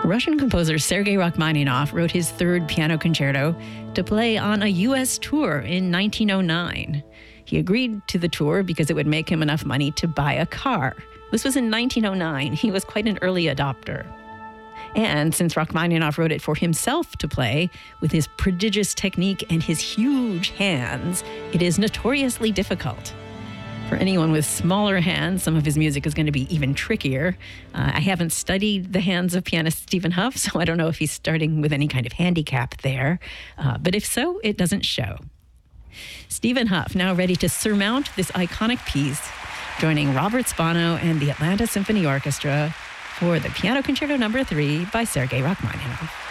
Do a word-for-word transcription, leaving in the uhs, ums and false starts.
Russian composer Sergei Rachmaninoff wrote his third piano concerto to play on a U S tour in nineteen oh nine. He agreed to the tour because it would make him enough money to buy a car. This was in nineteen oh nine. He was quite an early adopter. And since Rachmaninoff wrote it for himself to play, with his prodigious technique and his huge hands, it is notoriously difficult. For anyone with smaller hands, some of his music is going to be even trickier. Uh, I haven't studied the hands of pianist Stephen Hough, so I don't know if he's starting with any kind of handicap there. Uh, but if so, it doesn't show. Stephen Hough now ready to surmount this iconic piece, joining Robert Spano and the Atlanta Symphony Orchestra for the Piano Concerto Number three by Sergei Rachmaninoff.